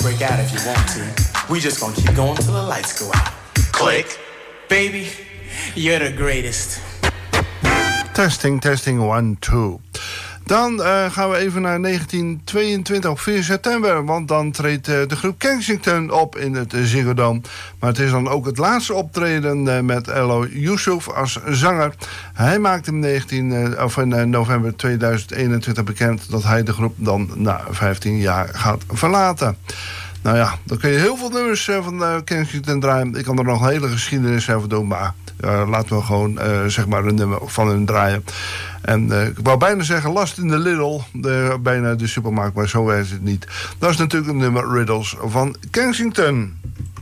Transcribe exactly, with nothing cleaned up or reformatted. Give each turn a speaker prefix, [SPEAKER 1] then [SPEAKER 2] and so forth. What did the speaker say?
[SPEAKER 1] break out if you want to. We just gonna keep going till the lights go out. Click. Baby, you're the greatest.
[SPEAKER 2] Testing, testing, one, two. Dan uh, gaan we even naar negentien tweeëntwintig op vier september. Want dan treedt uh, de groep Kensington op in het uh, Ziggo Dome. Maar het is dan ook het laatste optreden uh, met Elo Yusuf als zanger. Hij maakt in, negentien, uh, of in uh, november tweeduizend eenentwintig bekend dat hij de groep dan na vijftien jaar gaat verlaten. Nou ja, dan kun je heel veel nummers uh, van uh, Kensington draaien. Ik kan er nog een hele geschiedenis over doen, maar uh, laten we gewoon uh, zeg maar een nummer van hun draaien. En uh, ik wou bijna zeggen Last in the Little, de, bijna de supermarkt, maar zo is het niet. Dat is natuurlijk een nummer Riddles van Kensington.